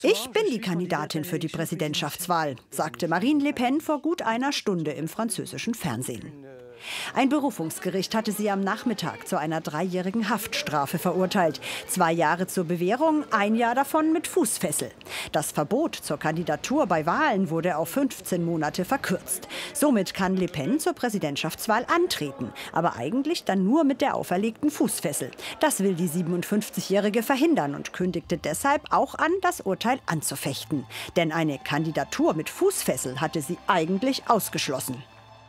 Ich bin die Kandidatin für die Präsidentschaftswahl, sagte Marine Le Pen vor gut einer Stunde im französischen Fernsehen. Ein Berufungsgericht hatte sie am Nachmittag zu einer 3-jährigen Haftstrafe verurteilt. 2 Jahre zur Bewährung, 1 Jahr davon mit Fußfessel. Das Verbot zur Kandidatur bei Wahlen wurde auf 15 Monate verkürzt. Somit kann Le Pen zur Präsidentschaftswahl antreten, aber eigentlich dann nur mit der auferlegten Fußfessel. Das will die 57-Jährige verhindern und kündigte deshalb auch an, das Urteil anzufechten. Denn eine Kandidatur mit Fußfessel hatte sie eigentlich ausgeschlossen.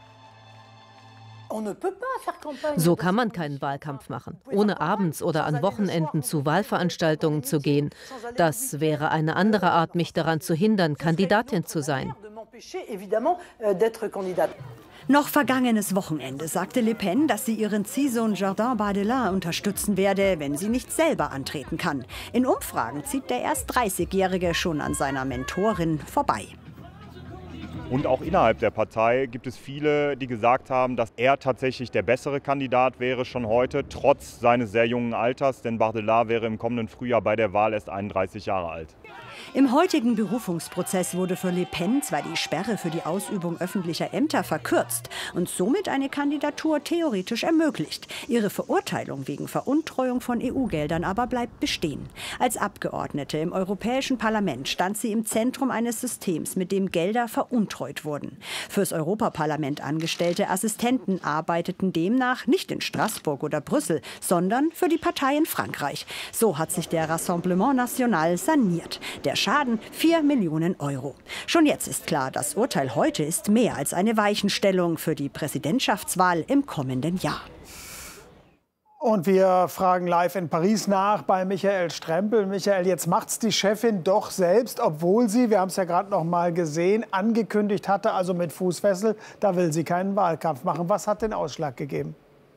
So kann man keinen Wahlkampf machen, ohne abends oder an Wochenenden zu Wahlveranstaltungen zu gehen. Das wäre eine andere Art, mich daran zu hindern, Kandidatin zu sein. Noch vergangenes Wochenende sagte Le Pen, dass sie ihren Ziehsohn Jordan Bardella unterstützen werde, wenn sie nicht selber antreten kann. In Umfragen zieht der erst 30-Jährige schon an seiner Mentorin vorbei. Und auch innerhalb der Partei gibt es viele, die gesagt haben, dass er tatsächlich der bessere Kandidat wäre schon heute, trotz seines sehr jungen Alters. Denn Bardella wäre im kommenden Frühjahr bei der Wahl erst 31 Jahre alt. Im heutigen Berufungsprozess wurde für Le Pen zwar die Sperre für die Ausübung öffentlicher Ämter verkürzt und somit eine Kandidatur theoretisch ermöglicht. Ihre Verurteilung wegen Veruntreuung von EU-Geldern aber bleibt bestehen. Als Abgeordnete im Europäischen Parlament stand sie im Zentrum eines Systems, mit dem Gelder veruntreut wurden. Fürs Europaparlament angestellte Assistenten arbeiteten demnach nicht in Straßburg oder Brüssel, sondern für die Partei in Frankreich. So hat sich der Rassemblement National saniert. Der Schaden 4 Millionen Euro. Schon jetzt ist klar, das Urteil heute ist mehr als eine Weichenstellung für die Präsidentschaftswahl im kommenden Jahr. Und wir fragen live in Paris nach bei Michael Strempel. Michael, jetzt macht's die Chefin doch selbst, obwohl sie, wir haben es ja gerade noch mal gesehen, angekündigt hatte, also mit Fußfessel, da will sie keinen Wahlkampf machen. Was hat den Ausschlag gegeben?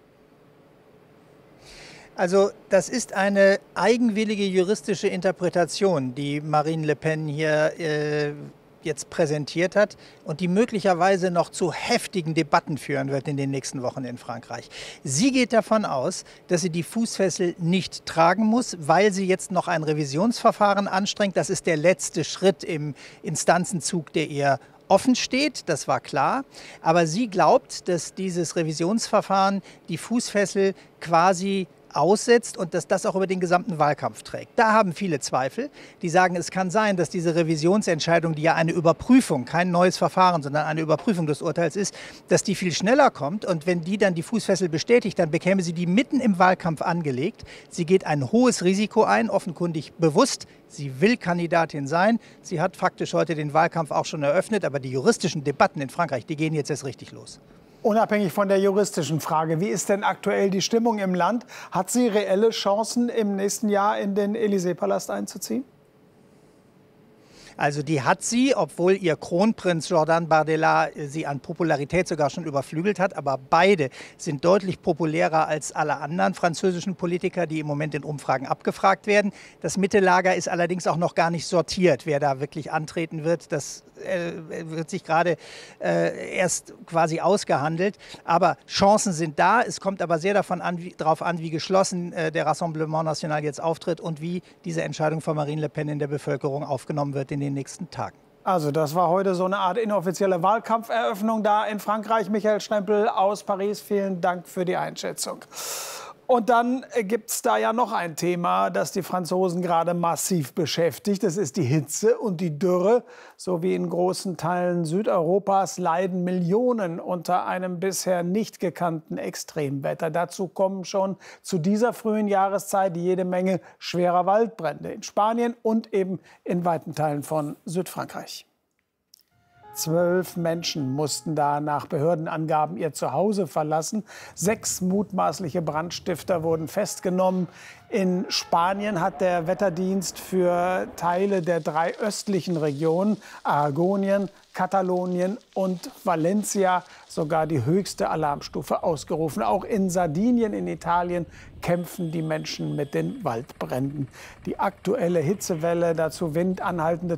Also das ist eine eigenwillige juristische Interpretation, die Marine Le Pen hier jetzt präsentiert hat und die möglicherweise noch zu heftigen Debatten führen wird in den nächsten Wochen in Frankreich. Sie geht davon aus, dass sie die Fußfessel nicht tragen muss, weil sie jetzt noch ein Revisionsverfahren anstrengt. Das ist der letzte Schritt im Instanzenzug, der ihr offen steht, das war klar. Aber sie glaubt, dass dieses Revisionsverfahren die Fußfessel quasi aussetzt und dass das auch über den gesamten Wahlkampf trägt. Da haben viele Zweifel. Die sagen, es kann sein, dass diese Revisionsentscheidung, die ja eine Überprüfung, kein neues Verfahren, sondern eine Überprüfung des Urteils ist, dass die viel schneller kommt. Und wenn die dann die Fußfessel bestätigt, dann bekäme sie die mitten im Wahlkampf angelegt. Sie geht ein hohes Risiko ein, offenkundig bewusst. Sie will Kandidatin sein. Sie hat faktisch heute den Wahlkampf auch schon eröffnet. Aber die juristischen Debatten in Frankreich, die gehen jetzt erst richtig los. Unabhängig von der juristischen Frage, wie ist denn aktuell die Stimmung im Land? Hat sie reelle Chancen, im nächsten Jahr in den Élysée-Palast einzuziehen? Also die hat sie, obwohl ihr Kronprinz Jordan Bardella sie an Popularität sogar schon überflügelt hat. Aber beide sind deutlich populärer als alle anderen französischen Politiker, die im Moment in Umfragen abgefragt werden. Das Mittellager ist allerdings auch noch gar nicht sortiert, wer da wirklich antreten wird. Das wird sich gerade erst quasi ausgehandelt. Aber Chancen sind da. Es kommt aber sehr darauf an, wie geschlossen der Rassemblement National jetzt auftritt und wie diese Entscheidung von Marine Le Pen in der Bevölkerung aufgenommen wird in den nächsten Tagen. Also das war heute so eine Art inoffizielle Wahlkampferöffnung da in Frankreich. Michael Strempel aus Paris, vielen Dank für die Einschätzung. Und dann gibt es da ja noch ein Thema, das die Franzosen gerade massiv beschäftigt. Das ist die Hitze und die Dürre. So wie in großen Teilen Südeuropas leiden Millionen unter einem bisher nicht gekannten Extremwetter. Dazu kommen schon zu dieser frühen Jahreszeit jede Menge schwerer Waldbrände in Spanien und eben in weiten Teilen von Südfrankreich. 12 Menschen mussten da nach Behördenangaben ihr Zuhause verlassen. 6 mutmaßliche Brandstifter wurden festgenommen. In Spanien hat der Wetterdienst für Teile der 3 östlichen Regionen, Aragonien, Katalonien und Valencia, sogar die höchste Alarmstufe ausgerufen. Auch in Sardinien in Italien kämpfen die Menschen mit den Waldbränden. Die aktuelle Hitzewelle, dazu Wind, anhaltende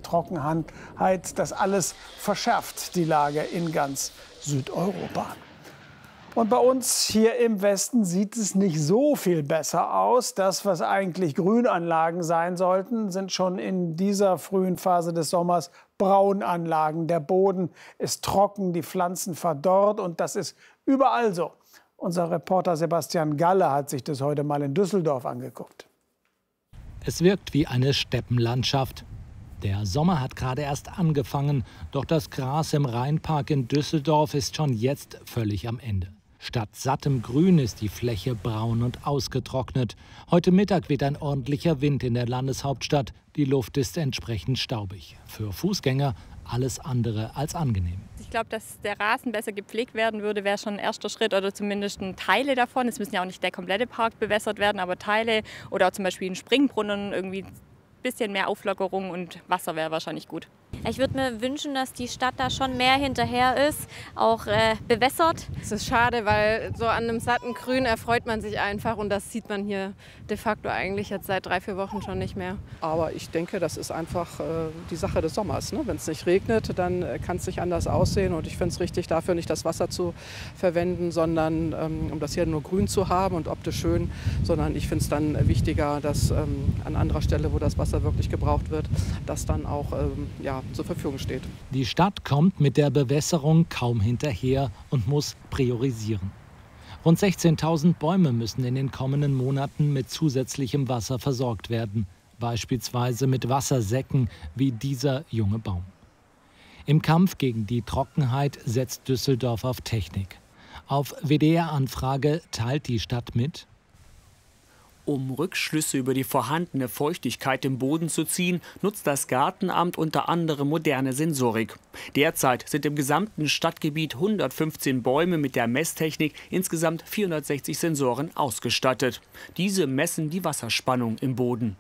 Trockenheit, das alles verschärft die Lage in ganz Südeuropa. Und bei uns hier im Westen sieht es nicht so viel besser aus. Das, was eigentlich Grünanlagen sein sollten, sind schon in dieser frühen Phase des Sommers Braunanlagen. Der Boden ist trocken, die Pflanzen verdorrt und das ist überall so. Unser Reporter Sebastian Galle hat sich das heute mal in Düsseldorf angeguckt. Es wirkt wie eine Steppenlandschaft. Der Sommer hat gerade erst angefangen, doch das Gras im Rheinpark in Düsseldorf ist schon jetzt völlig am Ende. Statt sattem Grün ist die Fläche braun und ausgetrocknet. Heute Mittag weht ein ordentlicher Wind in der Landeshauptstadt. Die Luft ist entsprechend staubig. Für Fußgänger alles andere als angenehm. Ich glaube, dass der Rasen besser gepflegt werden würde, wäre schon ein erster Schritt oder zumindest Teile davon. Es müssen ja auch nicht der komplette Park bewässert werden, aber Teile oder auch zum Beispiel ein Springbrunnen, irgendwie ein bisschen mehr Auflockerung und Wasser wäre wahrscheinlich gut. Ich würde mir wünschen, dass die Stadt da schon mehr hinterher ist, auch bewässert. Es ist schade, weil so an einem satten Grün erfreut man sich einfach und das sieht man hier de facto eigentlich jetzt seit 3-4 Wochen schon nicht mehr. Aber ich denke, das ist einfach die Sache des Sommers. Ne? Wenn es nicht regnet, dann kann es nicht anders aussehen und ich finde es richtig, dafür nicht das Wasser zu verwenden, sondern um das hier nur grün zu haben und optisch schön, sondern ich finde es dann wichtiger, dass an anderer Stelle, wo das Wasser wirklich gebraucht wird, das dann auch zur Verfügung steht. Die Stadt kommt mit der Bewässerung kaum hinterher und muss priorisieren. Rund 16.000 Bäume müssen in den kommenden Monaten mit zusätzlichem Wasser versorgt werden, beispielsweise mit Wassersäcken wie dieser junge Baum. Im Kampf gegen die Trockenheit setzt Düsseldorf auf Technik. Auf WDR-Anfrage teilt die Stadt mit: Um Rückschlüsse über die vorhandene Feuchtigkeit im Boden zu ziehen, nutzt das Gartenamt unter anderem moderne Sensorik. Derzeit sind im gesamten Stadtgebiet 115 Bäume mit der Messtechnik, insgesamt 460 Sensoren ausgestattet. Diese messen die Wasserspannung im Boden.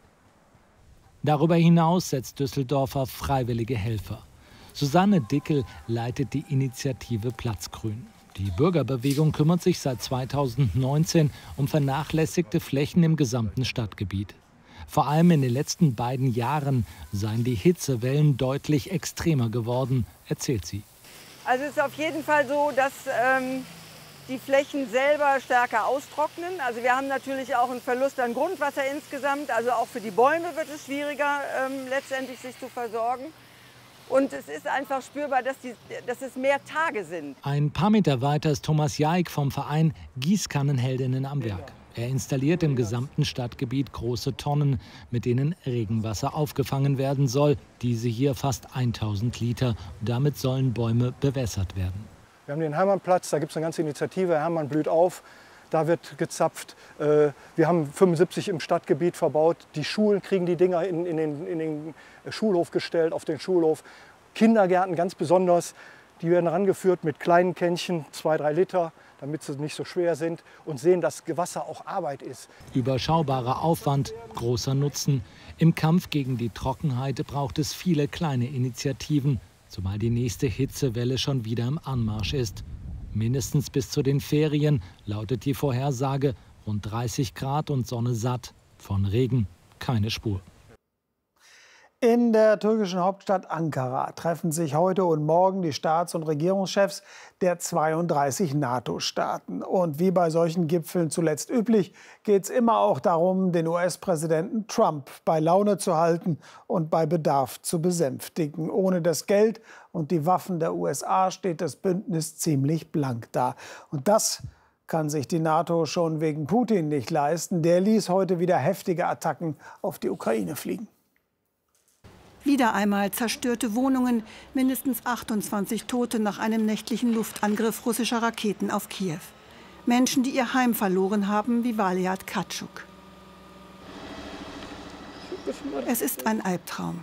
Darüber hinaus setzt Düsseldorf auf freiwillige Helfer. Susanne Dickel leitet die Initiative Platzgrün. Die Bürgerbewegung kümmert sich seit 2019 um vernachlässigte Flächen im gesamten Stadtgebiet. Vor allem in den letzten beiden Jahren seien die Hitzewellen deutlich extremer geworden, erzählt sie. Also es ist auf jeden Fall so, dass die Flächen selber stärker austrocknen. Also wir haben natürlich auch einen Verlust an Grundwasser insgesamt. Also auch für die Bäume wird es schwieriger, letztendlich sich zu versorgen. Und es ist einfach spürbar, dass es mehr Tage sind. Ein paar Meter weiter ist Thomas Jaik vom Verein Gießkannenheldinnen am Werk. Er installiert im gesamten Stadtgebiet große Tonnen, mit denen Regenwasser aufgefangen werden soll. Diese hier fast 1000 Liter. Damit sollen Bäume bewässert werden. Wir haben den Hermannplatz, da gibt es eine ganze Initiative, Hermann blüht auf. Da wird gezapft. Wir haben 75 im Stadtgebiet verbaut. Die Schulen kriegen die Dinger in den Schulhof gestellt, auf den Schulhof. Kindergärten ganz besonders, die werden rangeführt mit kleinen Kännchen, 2-3 Liter, damit sie nicht so schwer sind und sehen, dass Wasser auch Arbeit ist. Überschaubarer Aufwand, großer Nutzen. Im Kampf gegen die Trockenheit braucht es viele kleine Initiativen, zumal die nächste Hitzewelle schon wieder im Anmarsch ist. Mindestens bis zu den Ferien lautet die Vorhersage, rund 30 Grad und Sonne satt. Von Regen keine Spur. In der türkischen Hauptstadt Ankara treffen sich heute und morgen die Staats- und Regierungschefs der 32 NATO-Staaten. Und wie bei solchen Gipfeln zuletzt üblich, geht es immer auch darum, den US-Präsidenten Trump bei Laune zu halten und bei Bedarf zu besänftigen. Ohne das Geld und die Waffen der USA steht das Bündnis ziemlich blank da. Und das kann sich die NATO schon wegen Putin nicht leisten. Der ließ heute wieder heftige Attacken auf die Ukraine fliegen. Wieder einmal zerstörte Wohnungen, mindestens 28 Tote nach einem nächtlichen Luftangriff russischer Raketen auf Kiew. Menschen, die ihr Heim verloren haben, wie Valiat Katschuk. Es ist ein Albtraum.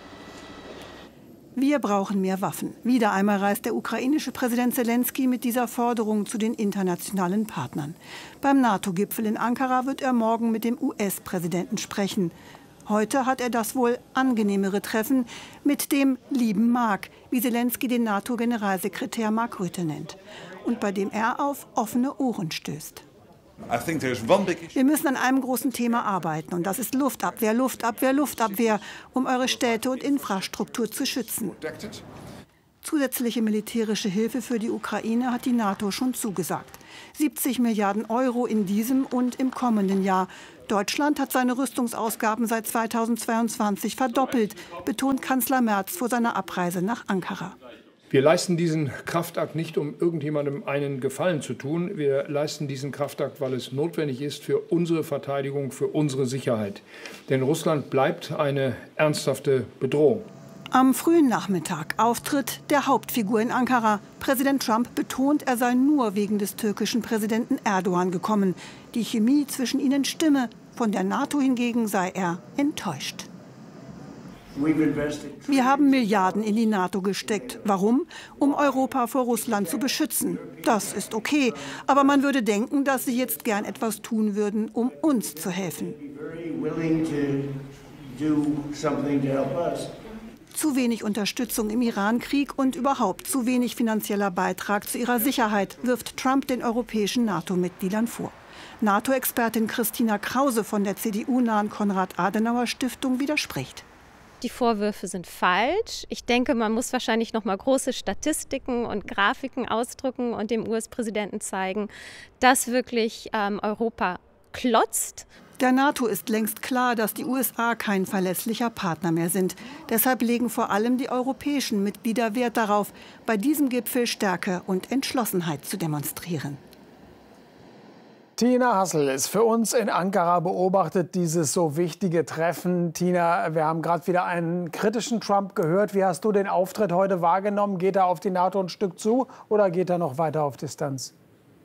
Wir brauchen mehr Waffen. Wieder einmal reist der ukrainische Präsident Selenskyj mit dieser Forderung zu den internationalen Partnern. Beim NATO-Gipfel in Ankara wird er morgen mit dem US-Präsidenten sprechen. Heute hat er das wohl angenehmere Treffen mit dem lieben Mark, wie Selenskyj den NATO-Generalsekretär Mark Rutte nennt, und bei dem er auf offene Ohren stößt. Wir müssen an einem großen Thema arbeiten, und das ist Luftabwehr, Luftabwehr, Luftabwehr, um eure Städte und Infrastruktur zu schützen. Zusätzliche militärische Hilfe für die Ukraine hat die NATO schon zugesagt. 70 Milliarden Euro in diesem und im kommenden Jahr. Deutschland hat seine Rüstungsausgaben seit 2022 verdoppelt, betont Kanzler Merz vor seiner Abreise nach Ankara. Wir leisten diesen Kraftakt nicht, um irgendjemandem einen Gefallen zu tun. Wir leisten diesen Kraftakt, weil es notwendig ist für unsere Verteidigung, für unsere Sicherheit. Denn Russland bleibt eine ernsthafte Bedrohung. Am frühen Nachmittag Auftritt der Hauptfigur in Ankara. Präsident Trump betont, er sei nur wegen des türkischen Präsidenten Erdogan gekommen. Die Chemie zwischen ihnen stimme. Von der NATO hingegen sei er enttäuscht. Wir haben Milliarden in die NATO gesteckt. Warum? Um Europa vor Russland zu beschützen. Das ist okay. Aber man würde denken, dass sie jetzt gern etwas tun würden, um uns zu helfen. Zu wenig Unterstützung im Iran-Krieg und überhaupt zu wenig finanzieller Beitrag zu ihrer Sicherheit, wirft Trump den europäischen NATO-Mitgliedern vor. NATO-Expertin Christina Krause von der CDU-nahen Konrad-Adenauer-Stiftung widerspricht. Die Vorwürfe sind falsch. Ich denke, man muss wahrscheinlich noch mal große Statistiken und Grafiken ausdrücken und dem US-Präsidenten zeigen, dass wirklich Europa klotzt. Der NATO ist längst klar, dass die USA kein verlässlicher Partner mehr sind. Deshalb legen vor allem die europäischen Mitglieder Wert darauf, bei diesem Gipfel Stärke und Entschlossenheit zu demonstrieren. Tina Hassel ist für uns in Ankara, beobachtet dieses so wichtige Treffen. Tina, wir haben gerade wieder einen kritischen Trump gehört. Wie hast du den Auftritt heute wahrgenommen? Geht er auf die NATO ein Stück zu oder geht er noch weiter auf Distanz?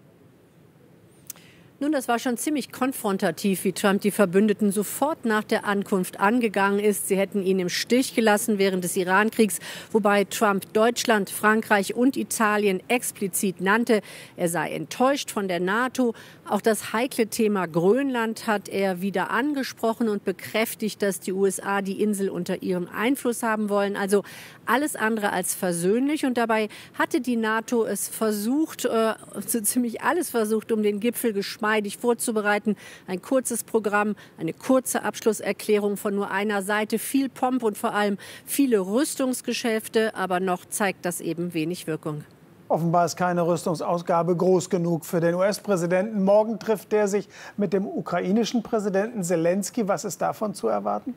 Nun, das war schon ziemlich konfrontativ, wie Trump die Verbündeten sofort nach der Ankunft angegangen ist. Sie hätten ihn im Stich gelassen während des Iran-Kriegs, wobei Trump Deutschland, Frankreich und Italien explizit nannte. Er sei enttäuscht von der NATO. Auch das heikle Thema Grönland hat er wieder angesprochen und bekräftigt, dass die USA die Insel unter ihrem Einfluss haben wollen. Also alles andere als versöhnlich. Und dabei hatte die NATO es versucht, so ziemlich alles versucht, um den Gipfel geschmeidig vorzubereiten. Ein kurzes Programm, eine kurze Abschlusserklärung von nur einer Seite, viel Pomp und vor allem viele Rüstungsgeschäfte. Aber noch zeigt das eben wenig Wirkung. Offenbar ist keine Rüstungsausgabe groß genug für den US-Präsidenten. Morgen trifft er sich mit dem ukrainischen Präsidenten Zelensky. Was ist davon zu erwarten?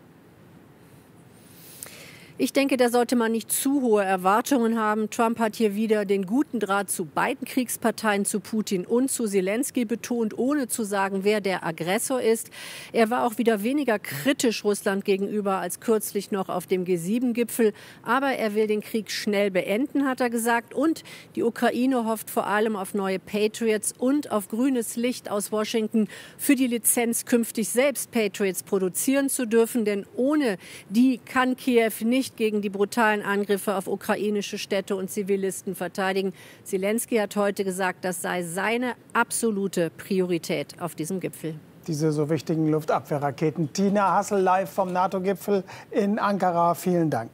Ich denke, da sollte man nicht zu hohe Erwartungen haben. Trump hat hier wieder den guten Draht zu beiden Kriegsparteien, zu Putin und zu Zelensky betont, ohne zu sagen, wer der Aggressor ist. Er war auch wieder weniger kritisch Russland gegenüber als kürzlich noch auf dem G7-Gipfel. Aber er will den Krieg schnell beenden, hat er gesagt. Und die Ukraine hofft vor allem auf neue Patriots und auf grünes Licht aus Washington für die Lizenz, künftig selbst Patriots produzieren zu dürfen. Denn ohne die kann Kiew nicht gegen die brutalen Angriffe auf ukrainische Städte und Zivilisten verteidigen. Zelensky hat heute gesagt, das sei seine absolute Priorität auf diesem Gipfel. Diese so wichtigen Luftabwehrraketen. Tina Hassel live vom NATO-Gipfel in Ankara. Vielen Dank.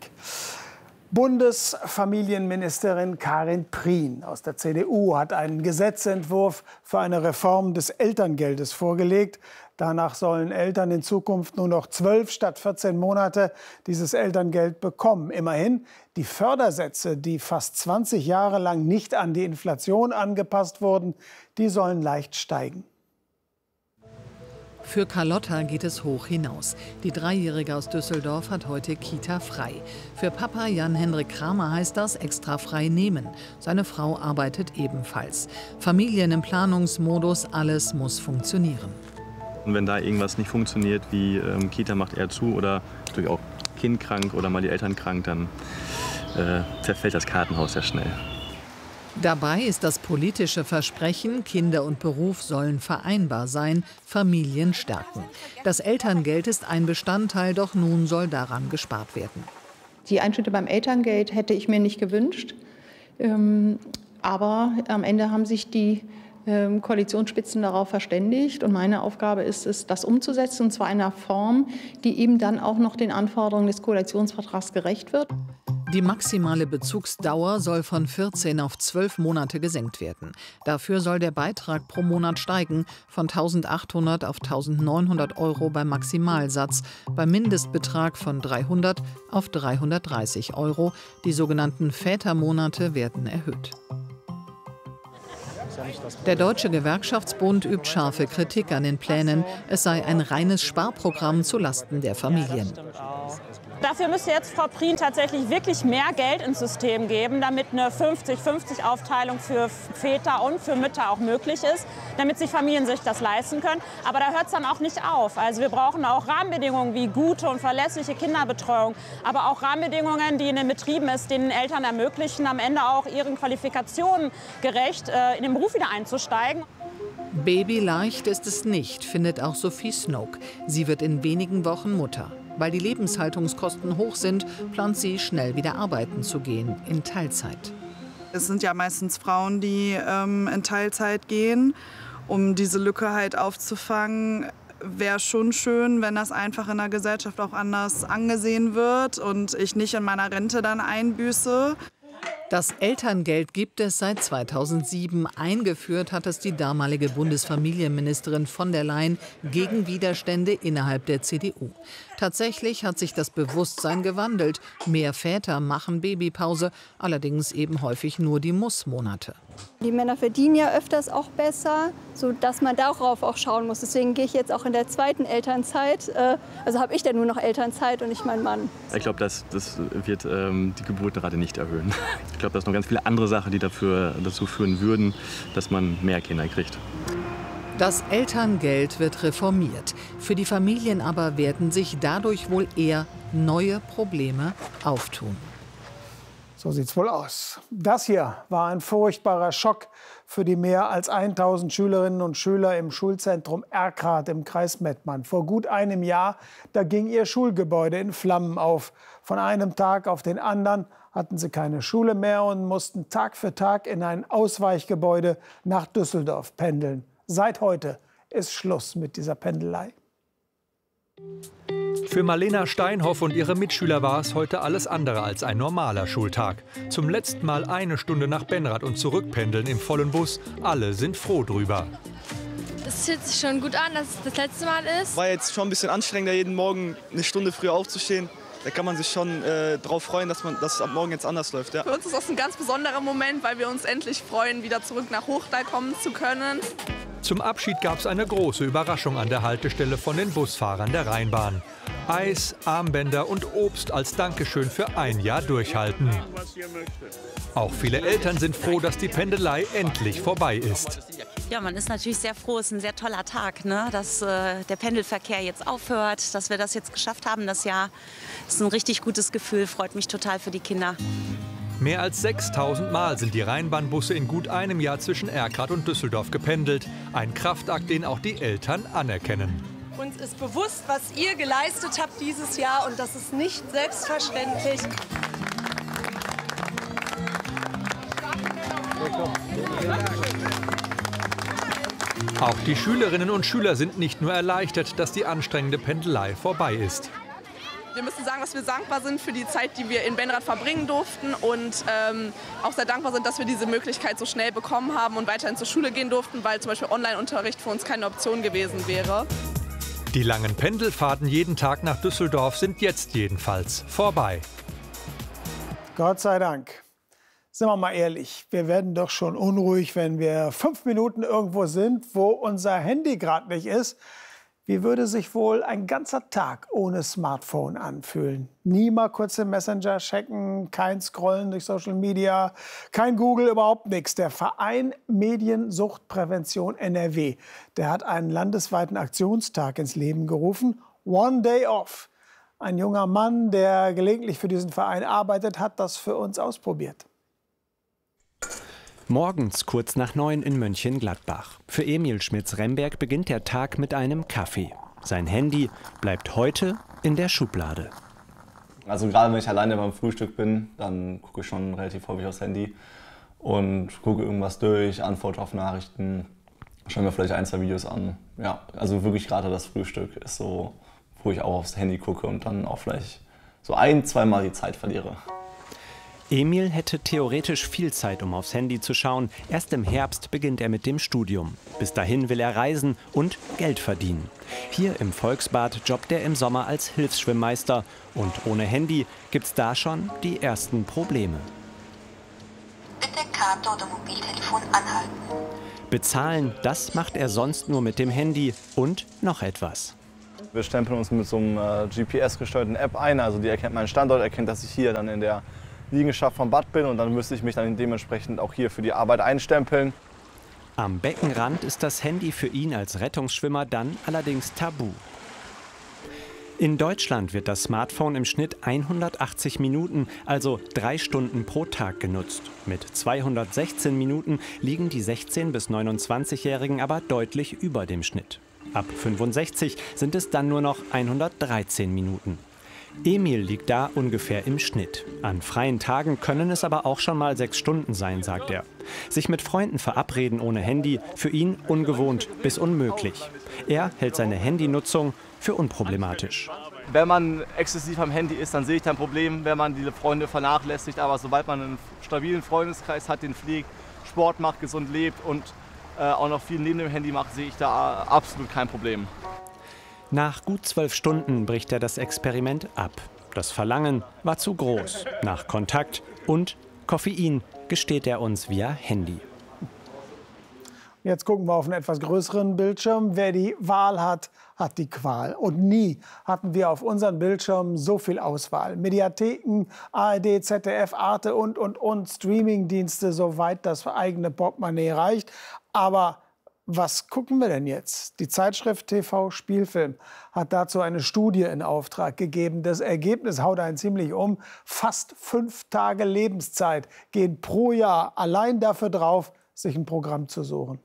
Bundesfamilienministerin Karin Prien aus der CDU hat einen Gesetzentwurf für eine Reform des Elterngeldes vorgelegt. Danach sollen Eltern in Zukunft nur noch 12 statt 14 Monate dieses Elterngeld bekommen. Immerhin, die Fördersätze, die fast 20 Jahre lang nicht an die Inflation angepasst wurden, die sollen leicht steigen. Für Carlotta geht es hoch hinaus. Die Dreijährige aus Düsseldorf hat heute Kita frei. Für Papa Jan-Hendrik Kramer heißt das extra frei nehmen. Seine Frau arbeitet ebenfalls. Familien im Planungsmodus, alles muss funktionieren. Und wenn da irgendwas nicht funktioniert, wie Kita macht eher zu oder natürlich auch Kind krank oder mal die Eltern krank, dann zerfällt das Kartenhaus sehr schnell. Dabei ist das politische Versprechen, Kinder und Beruf sollen vereinbar sein, Familien stärken. Das Elterngeld ist ein Bestandteil, doch nun soll daran gespart werden. Die Einschnitte beim Elterngeld hätte ich mir nicht gewünscht. Aber am Ende haben sich die Koalitionsspitzen darauf verständigt. Und meine Aufgabe ist es, das umzusetzen, und zwar in einer Form, die eben dann auch noch den Anforderungen des Koalitionsvertrags gerecht wird. Die maximale Bezugsdauer soll von 14 auf 12 Monate gesenkt werden. Dafür soll der Beitrag pro Monat steigen von 1.800 auf 1.900 € beim Maximalsatz, beim Mindestbetrag von 300 auf 330 €. Die sogenannten Vätermonate werden erhöht. Der Deutsche Gewerkschaftsbund übt scharfe Kritik an den Plänen. Es sei ein reines Sparprogramm zulasten der Familien. Dafür müsste jetzt Frau Prien tatsächlich wirklich mehr Geld ins System geben, damit eine 50-50-Aufteilung für Väter und für Mütter auch möglich ist, damit sich Familien sich das leisten können. Aber da hört es dann auch nicht auf. Also wir brauchen auch Rahmenbedingungen wie gute und verlässliche Kinderbetreuung, aber auch Rahmenbedingungen, die in den Betrieben es den Eltern ermöglichen, am Ende auch ihren Qualifikationen gerecht in den Beruf wieder einzusteigen. Babyleicht ist es nicht, findet auch Sophie Snoke. Sie wird in wenigen Wochen Mutter. Weil die Lebenshaltungskosten hoch sind, plant sie, schnell wieder arbeiten zu gehen, in Teilzeit. Es sind ja meistens Frauen, die in Teilzeit gehen, um diese Lücke halt aufzufangen. Wäre schon schön, wenn das einfach in der Gesellschaft auch anders angesehen wird und ich nicht in meiner Rente dann einbüße. Das Elterngeld gibt es seit 2007. Eingeführt hat es die damalige Bundesfamilienministerin von der Leyen gegen Widerstände innerhalb der CDU. Tatsächlich hat sich das Bewusstsein gewandelt. Mehr Väter machen Babypause, allerdings eben häufig nur die Mussmonate. Die Männer verdienen ja öfters auch besser, sodass man darauf auch schauen muss. Deswegen gehe ich jetzt auch in der zweiten Elternzeit. Also habe ich dann nur noch Elternzeit und nicht mein Mann. Ich glaube, das wird die Geburtenrate nicht erhöhen. Ich glaube, da sind noch ganz viele andere Sachen, die dazu führen würden, dass man mehr Kinder kriegt. Das Elterngeld wird reformiert. Für die Familien aber werden sich dadurch wohl eher neue Probleme auftun. So sieht's wohl aus. Das hier war ein furchtbarer Schock für die mehr als 1000 Schülerinnen und Schüler im Schulzentrum Erkrath im Kreis Mettmann. Vor gut einem Jahr, da ging ihr Schulgebäude in Flammen auf. Von einem Tag auf den anderen hatten sie keine Schule mehr und mussten Tag für Tag in ein Ausweichgebäude nach Düsseldorf pendeln. Seit heute ist Schluss mit dieser Pendelei. Für Marlena Steinhoff und ihre Mitschüler war es heute alles andere als ein normaler Schultag. Zum letzten Mal eine Stunde nach Benrath und zurückpendeln im vollen Bus. Alle sind froh drüber. Es fühlt sich schon gut an, dass es das letzte Mal ist. War jetzt schon ein bisschen anstrengender, jeden Morgen eine Stunde früher aufzustehen. Da kann man sich schon darauf freuen, dass es ab morgen jetzt anders läuft. Ja. Für uns ist das ein ganz besonderer Moment, weil wir uns endlich freuen, wieder zurück nach Hochdal kommen zu können. Zum Abschied gab es eine große Überraschung an der Haltestelle von den Busfahrern der Rheinbahn. Eis, Armbänder und Obst als Dankeschön für ein Jahr Durchhalten. Auch viele Eltern sind froh, dass die Pendelei endlich vorbei ist. Ja, man ist natürlich sehr froh. Es ist ein sehr toller Tag, ne? Dass der Pendelverkehr jetzt aufhört, dass wir das jetzt geschafft haben, das Jahr. Das ist ein richtig gutes Gefühl, freut mich total für die Kinder. Mehr als 6000 Mal sind die Rheinbahnbusse in gut einem Jahr zwischen Erkrath und Düsseldorf gependelt. Ein Kraftakt, den auch die Eltern anerkennen. Uns ist bewusst, was ihr geleistet habt dieses Jahr, und das ist nicht selbstverständlich. Auch die Schülerinnen und Schüler sind nicht nur erleichtert, dass die anstrengende Pendelei vorbei ist. Wir müssen sagen, dass wir dankbar sind für die Zeit, die wir in Benrath verbringen durften, und auch sehr dankbar sind, dass wir diese Möglichkeit so schnell bekommen haben und weiterhin zur Schule gehen durften, weil zum Beispiel Online-Unterricht für uns keine Option gewesen wäre. Die langen Pendelfahrten jeden Tag nach Düsseldorf sind jetzt jedenfalls vorbei. Gott sei Dank. Sind wir mal ehrlich, wir werden doch schon unruhig, wenn wir 5 Minuten irgendwo sind, wo unser Handy gerade nicht ist. Wie würde sich wohl ein ganzer Tag ohne Smartphone anfühlen? Nie mal kurz den Messenger checken, kein Scrollen durch Social Media, kein Google, überhaupt nichts. Der Verein Mediensuchtprävention NRW, der hat einen landesweiten Aktionstag ins Leben gerufen. One Day Off. Ein junger Mann, der gelegentlich für diesen Verein arbeitet, hat das für uns ausprobiert. Morgens kurz nach 9 in Mönchengladbach. Für Emil Schmitz-Remberg beginnt der Tag mit einem Kaffee. Sein Handy bleibt heute in der Schublade. Also gerade wenn ich alleine beim Frühstück bin, dann gucke ich schon relativ häufig aufs Handy und gucke irgendwas durch, antworte auf Nachrichten, schaue mir vielleicht 1, 2 Videos an. Ja, also wirklich gerade das Frühstück ist so, wo ich auch aufs Handy gucke und dann auch vielleicht so 1-, 2 Mal die Zeit verliere. Emil hätte theoretisch viel Zeit, um aufs Handy zu schauen. Erst im Herbst beginnt er mit dem Studium. Bis dahin will er reisen und Geld verdienen. Hier im Volksbad jobbt er im Sommer als Hilfsschwimmmeister. Und ohne Handy gibt's da schon die ersten Probleme. Bitte Karte oder Mobiltelefon anhalten. Bezahlen, das macht er sonst nur mit dem Handy und noch etwas. Wir stempeln uns mit so einem GPS-gesteuerten App ein. Also die erkennt meinen Standort, erkennt, dass ich hier dann in der Liegenschaft vom Bad bin und dann müsste ich mich dann dementsprechend auch hier für die Arbeit einstempeln. Am Beckenrand ist das Handy für ihn als Rettungsschwimmer dann allerdings tabu. In Deutschland wird das Smartphone im Schnitt 180 Minuten, also 3 Stunden pro Tag genutzt. Mit 216 Minuten liegen die 16- bis 29-Jährigen aber deutlich über dem Schnitt. Ab 65 sind es dann nur noch 113 Minuten. Emil liegt da ungefähr im Schnitt. An freien Tagen können es aber auch schon mal 6 Stunden sein, sagt er. Sich mit Freunden verabreden ohne Handy, für ihn ungewohnt bis unmöglich. Er hält seine Handynutzung für unproblematisch. Wenn man exzessiv am Handy ist, dann sehe ich kein Problem, wenn man die Freunde vernachlässigt. Aber sobald man einen stabilen Freundeskreis hat, den pflegt, Sport macht, gesund lebt und auch noch viel neben dem Handy macht, sehe ich da absolut kein Problem. Nach gut 12 Stunden bricht er das Experiment ab. Das Verlangen war zu groß. Nach Kontakt und Koffein gesteht er uns via Handy. Jetzt gucken wir auf einen etwas größeren Bildschirm. Wer die Wahl hat, hat die Qual. Und nie hatten wir auf unseren Bildschirmen so viel Auswahl. Mediatheken, ARD, ZDF, Arte und Streamingdienste, soweit das eigene Portemonnaie reicht. Aber was gucken wir denn jetzt? Die Zeitschrift TV Spielfilm hat dazu eine Studie in Auftrag gegeben. Das Ergebnis haut einen ziemlich um. Fast 5 Tage Lebenszeit gehen pro Jahr allein dafür drauf, sich ein Programm zu suchen.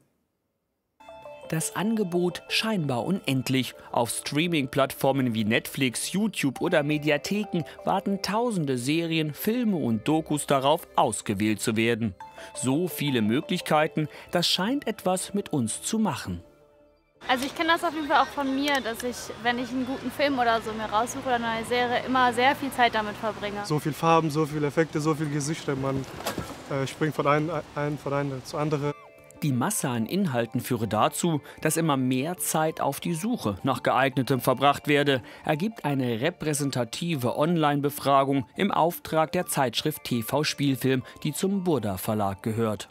Das Angebot scheinbar unendlich. Auf Streaming-Plattformen wie Netflix, YouTube oder Mediatheken warten tausende Serien, Filme und Dokus darauf, ausgewählt zu werden. So viele Möglichkeiten, das scheint etwas mit uns zu machen. Also ich kenne das auf jeden Fall auch von mir, dass ich, wenn ich einen guten Film oder so mir raussuche oder eine Serie, immer sehr viel Zeit damit verbringe. So viel Farben, so viele Effekte, so viele Gesichter, man springt von einer zu andere. Die Masse an Inhalten führe dazu, dass immer mehr Zeit auf die Suche nach geeignetem verbracht werde, ergibt eine repräsentative Online-Befragung im Auftrag der Zeitschrift TV Spielfilm, die zum Burda Verlag gehört.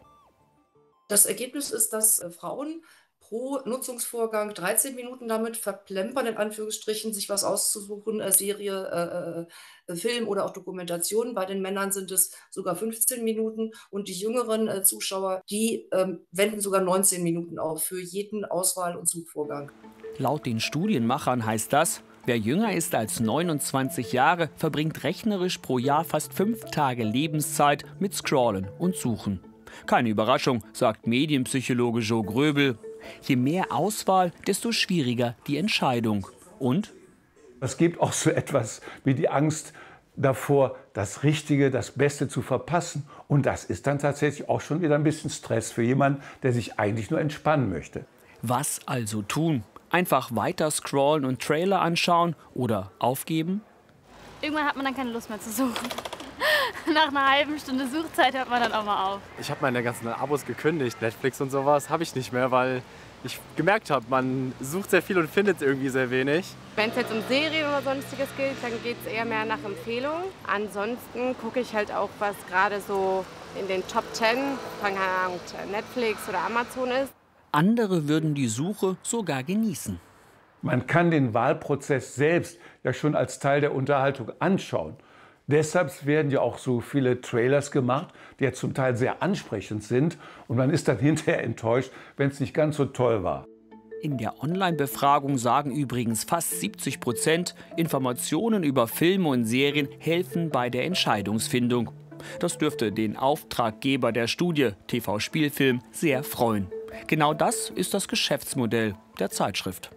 Das Ergebnis ist, dass Frauen pro Nutzungsvorgang 13 Minuten damit verplempern, in Anführungsstrichen, sich was auszusuchen, Serie, Film oder auch Dokumentation. Bei den Männern sind es sogar 15 Minuten und die jüngeren Zuschauer, die wenden sogar 19 Minuten auf für jeden Auswahl- und Suchvorgang. Laut den Studienmachern heißt das, wer jünger ist als 29 Jahre, verbringt rechnerisch pro Jahr fast 5 Tage Lebenszeit mit Scrollen und Suchen. Keine Überraschung, sagt Medienpsychologe Joe Gröbel. Je mehr Auswahl, desto schwieriger die Entscheidung. Und? Es gibt auch so etwas wie die Angst davor, das Richtige, das Beste zu verpassen. Und das ist dann tatsächlich auch schon wieder ein bisschen Stress für jemanden, der sich eigentlich nur entspannen möchte. Was also tun? Einfach weiter scrollen und Trailer anschauen oder aufgeben? Irgendwann hat man dann keine Lust mehr zu suchen. Nach einer halben Stunde Suchzeit hört man dann auch mal auf. Ich habe meine ganzen Abos gekündigt. Netflix und sowas habe ich nicht mehr, weil ich gemerkt habe, man sucht sehr viel und findet irgendwie sehr wenig. Wenn es jetzt um Serien oder sonstiges geht, dann geht es eher mehr nach Empfehlung. Ansonsten gucke ich halt auch, was gerade so in den Top 10 von Netflix oder Amazon ist. Andere würden die Suche sogar genießen. Man kann den Wahlprozess selbst ja schon als Teil der Unterhaltung anschauen. Deshalb werden ja auch so viele Trailers gemacht, die ja zum Teil sehr ansprechend sind. Und man ist dann hinterher enttäuscht, wenn es nicht ganz so toll war. In der Online-Befragung sagen übrigens fast 70%, Informationen über Filme und Serien helfen bei der Entscheidungsfindung. Das dürfte den Auftraggeber der Studie, TV Spielfilm, sehr freuen. Genau das ist das Geschäftsmodell der Zeitschrift.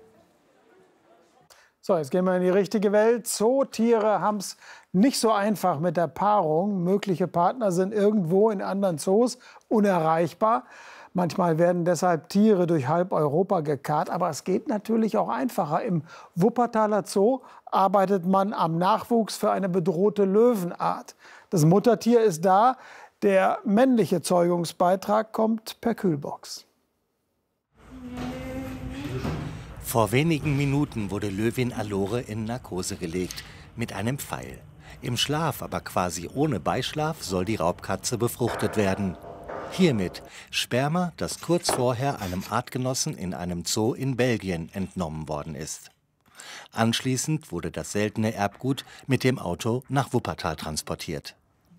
So, jetzt gehen wir in die richtige Welt. Zootiere haben es nicht so einfach mit der Paarung. Mögliche Partner sind irgendwo in anderen Zoos unerreichbar. Manchmal werden deshalb Tiere durch halb Europa gekarrt, aber es geht natürlich auch einfacher. Im Wuppertaler Zoo arbeitet man am Nachwuchs für eine bedrohte Löwenart. Das Muttertier ist da, der männliche Zeugungsbeitrag kommt per Kühlbox. Vor wenigen Minuten wurde Löwin Allore in Narkose gelegt, mit einem Pfeil. Im Schlaf, aber quasi ohne Beischlaf, soll die Raubkatze befruchtet werden. Hiermit Sperma, das kurz vorher einem Artgenossen in einem Zoo in Belgien entnommen worden ist. Anschließend wurde das seltene Erbgut mit dem Auto nach Wuppertal transportiert.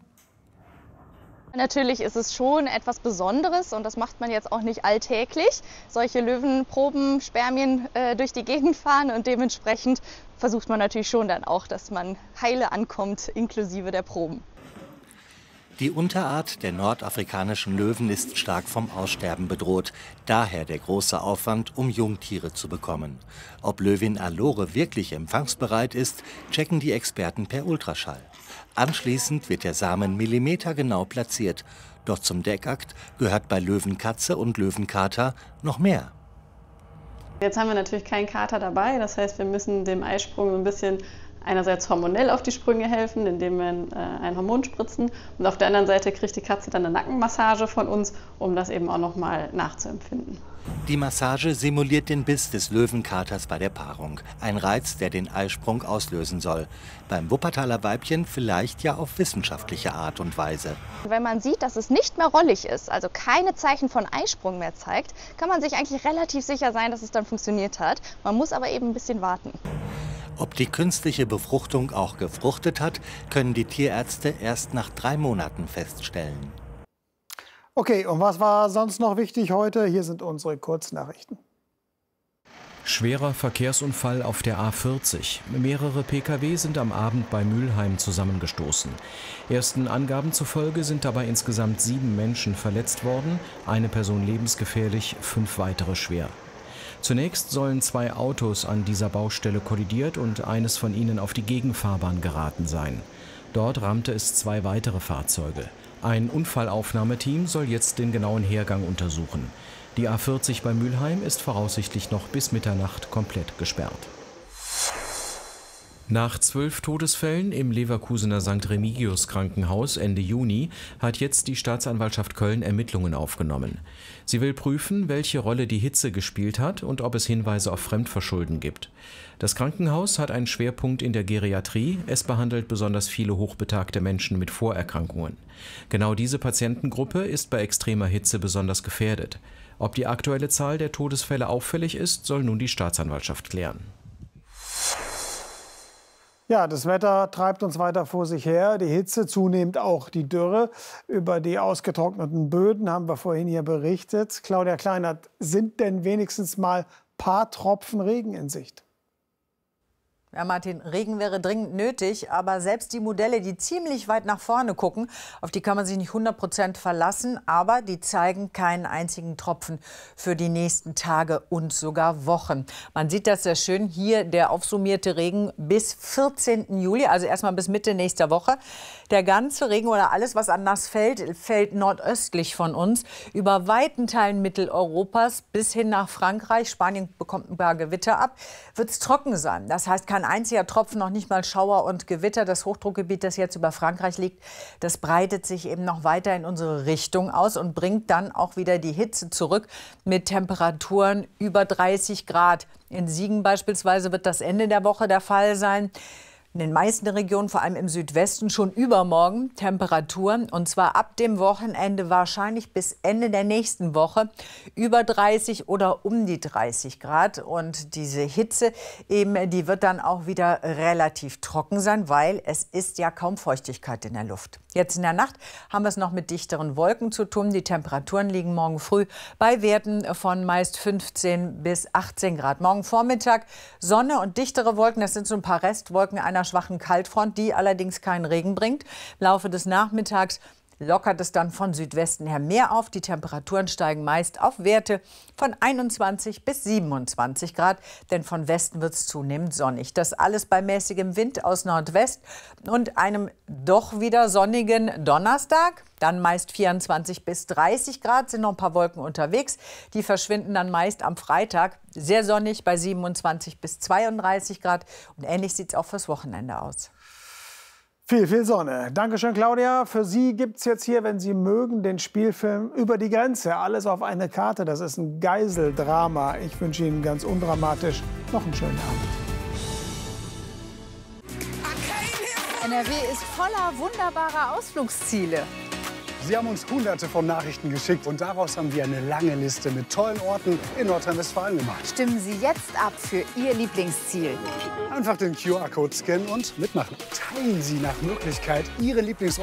Natürlich ist es schon etwas Besonderes und das macht man jetzt auch nicht alltäglich. Solche Löwenproben, Spermien durch die Gegend fahren und dementsprechend versucht man natürlich schon dann auch, dass man heile ankommt, inklusive der Proben. Die Unterart der nordafrikanischen Löwen ist stark vom Aussterben bedroht. Daher der große Aufwand, um Jungtiere zu bekommen. Ob Löwin Allore wirklich empfangsbereit ist, checken die Experten per Ultraschall. Anschließend wird der Samen millimetergenau platziert. Doch zum Deckakt gehört bei Löwenkatze und Löwenkater noch mehr. Jetzt haben wir natürlich keinen Kater dabei, das heißt, wir müssen dem Eisprung so ein bisschen einerseits hormonell auf die Sprünge helfen, indem wir ein Hormon spritzen, und auf der anderen Seite kriegt die Katze dann eine Nackenmassage von uns, um das eben auch noch mal nachzuempfinden. Die Massage simuliert den Biss des Löwenkaters bei der Paarung. Ein Reiz, der den Eisprung auslösen soll. Beim Wuppertaler Weibchen vielleicht ja auf wissenschaftliche Art und Weise. Wenn man sieht, dass es nicht mehr rollig ist, also keine Zeichen von Eisprung mehr zeigt, kann man sich eigentlich relativ sicher sein, dass es dann funktioniert hat. Man muss aber eben ein bisschen warten. Ob die künstliche Befruchtung auch gefruchtet hat, können die Tierärzte erst nach 3 Monaten feststellen. Okay, und was war sonst noch wichtig heute? Hier sind unsere Kurznachrichten. Schwerer Verkehrsunfall auf der A40. Mehrere Pkw sind am Abend bei Mülheim zusammengestoßen. Ersten Angaben zufolge sind dabei insgesamt 7 Menschen verletzt worden, eine Person lebensgefährlich, 5 weitere schwer. Zunächst sollen 2 Autos an dieser Baustelle kollidiert und eines von ihnen auf die Gegenfahrbahn geraten sein. Dort rammte es 2 weitere Fahrzeuge. Ein Unfallaufnahmeteam soll jetzt den genauen Hergang untersuchen. Die A40 bei Mülheim ist voraussichtlich noch bis Mitternacht komplett gesperrt. Nach 12 Todesfällen im Leverkusener St. Remigius Krankenhaus Ende Juni hat jetzt die Staatsanwaltschaft Köln Ermittlungen aufgenommen. Sie will prüfen, welche Rolle die Hitze gespielt hat und ob es Hinweise auf Fremdverschulden gibt. Das Krankenhaus hat einen Schwerpunkt in der Geriatrie. Es behandelt besonders viele hochbetagte Menschen mit Vorerkrankungen. Genau diese Patientengruppe ist bei extremer Hitze besonders gefährdet. Ob die aktuelle Zahl der Todesfälle auffällig ist, soll nun die Staatsanwaltschaft klären. Ja, das Wetter treibt uns weiter vor sich her. Die Hitze, zunehmend auch die Dürre. Über die ausgetrockneten Böden haben wir vorhin hier berichtet. Claudia Kleinert, sind denn wenigstens mal ein paar Tropfen Regen in Sicht? Ja, Martin, Regen wäre dringend nötig, aber selbst die Modelle, die ziemlich weit nach vorne gucken, auf die kann man sich nicht 100% verlassen, aber die zeigen keinen einzigen Tropfen für die nächsten Tage und sogar Wochen. Man sieht das sehr schön hier, der aufsummierte Regen bis 14. Juli, also erstmal bis Mitte nächster Woche. Der ganze Regen oder alles, was an nass fällt, fällt nordöstlich von uns, über weiten Teilen Mitteleuropas bis hin nach Frankreich. Spanien bekommt ein paar Gewitter ab, wird es trocken sein. Das heißt, kein einziger Tropfen, noch nicht mal Schauer und Gewitter. Das Hochdruckgebiet, das jetzt über Frankreich liegt, das breitet sich eben noch weiter in unsere Richtung aus und bringt dann auch wieder die Hitze zurück mit Temperaturen über 30 Grad. In Siegen beispielsweise wird das Ende der Woche der Fall sein. In den meisten Regionen, vor allem im Südwesten, schon übermorgen Temperaturen, und zwar ab dem Wochenende wahrscheinlich bis Ende der nächsten Woche über 30 oder um die 30 Grad. Und diese Hitze eben, die wird dann auch wieder relativ trocken sein, weil es ist ja kaum Feuchtigkeit in der Luft. Jetzt in der Nacht haben wir es noch mit dichteren Wolken zu tun. Die Temperaturen liegen morgen früh bei Werten von meist 15 bis 18 Grad. Morgen Vormittag Sonne und dichtere Wolken, das sind so ein paar Restwolken einer schwachen Kaltfront, die allerdings keinen Regen bringt. Im Laufe des Nachmittags lockert es dann von Südwesten her mehr auf. Die Temperaturen steigen meist auf Werte von 21 bis 27 Grad, denn von Westen wird es zunehmend sonnig. Das alles bei mäßigem Wind aus Nordwest und einem doch wieder sonnigen Donnerstag. Dann meist 24 bis 30 Grad, sind noch ein paar Wolken unterwegs. Die verschwinden dann meist am Freitag. Sehr sonnig bei 27 bis 32 Grad. Und ähnlich sieht es auch fürs Wochenende aus. Viel, viel Sonne. Dankeschön, Claudia. Für Sie gibt es jetzt hier, wenn Sie mögen, den Spielfilm Über die Grenze. Alles auf eine Karte. Das ist ein Geiseldrama. Ich wünsche Ihnen ganz undramatisch noch einen schönen Abend. NRW ist voller wunderbarer Ausflugsziele. Sie haben uns Hunderte von Nachrichten geschickt und daraus haben wir eine lange Liste mit tollen Orten in Nordrhein-Westfalen gemacht. Stimmen Sie jetzt ab für Ihr Lieblingsziel. Einfach den QR-Code scannen und mitmachen. Teilen Sie nach Möglichkeit Ihren Lieblingsort.